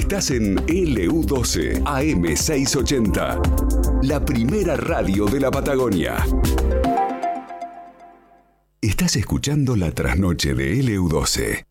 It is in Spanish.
Estás en LU12 AM680, la primera radio de la Patagonia. Estás escuchando La Trasnoche de LU12.